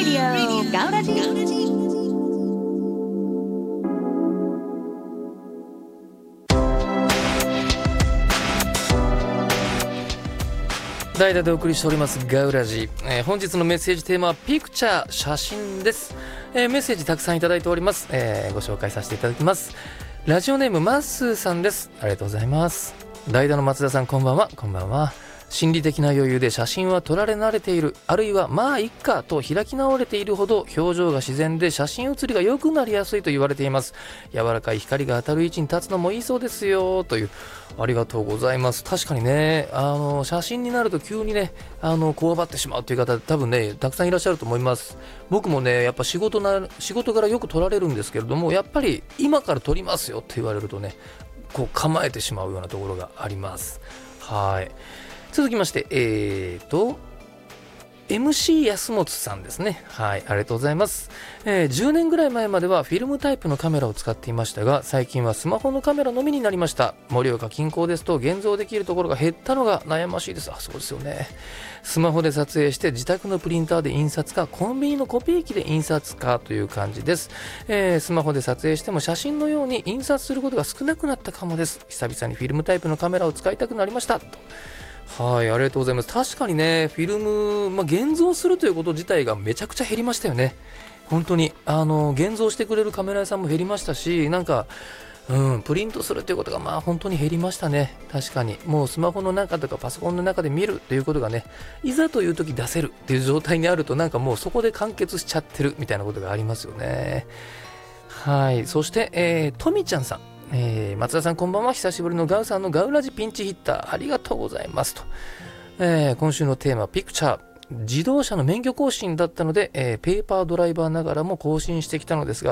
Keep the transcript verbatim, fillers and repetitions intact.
Radio ガウラジ代打でお送りしておりますガウラジ、えー、本日のメッセージテーマはピクチャー写真です、えー、メッセージたくさんいただいております、えー、ご紹介させていただきます。ラジオネームマッスーさんです。ありがとうございます。代打の松田さん、こんばんは。こんばんは。心理的な余裕で写真は撮られ慣れている、あるいはまあいっかと開き直れているほど表情が自然で写真写りが良くなりやすいと言われています。柔らかい光が当たる位置に立つのもいいそうですよという。ありがとうございます。確かにね、あの写真になると急にね、あのこわばってしまうという方多分ねたくさんいらっしゃると思います。僕もねやっぱ仕事な仕事からよく撮られるんですけれども、やっぱり今から撮りますよって言われるとね、こう構えてしまうようなところがあります。はい。続きまして、えーと、エムシー 安本さんですね。はい、ありがとうございます、えー。じゅうねんぐらい前まではフィルムタイプのカメラを使っていましたが、最近はスマホのカメラのみになりました。盛岡近郊ですと現像できるところが減ったのが悩ましいです。あ、そうですよね。スマホで撮影して自宅のプリンターで印刷か、コンビニのコピー機で印刷かという感じです、えー、スマホで撮影しても写真のように印刷することが少なくなったかもです。久々にフィルムタイプのカメラを使いたくなりましたと。はい、ありがとうございます。確かにね、フィルム、まあ、現像するということ自体がめちゃくちゃ減りましたよね。本当にあの現像してくれるカメラ屋さんも減りましたし、なんか、うん、プリントするということがまあ本当に減りましたね。確かにもうスマホの中とかパソコンの中で見るということがね、いざという時出せるっていう状態にあると、なんかもうそこで完結しちゃってるみたいなことがありますよね。はい。そして、えー、とみちゃんさん、えー、松田さんこんばんは。久しぶりのガウさんのガウラジピンチヒッターありがとうございますと、えー、今週のテーマピクチャー、自動車の免許更新だったので、えー、ペーパードライバーながらも更新してきたのですが、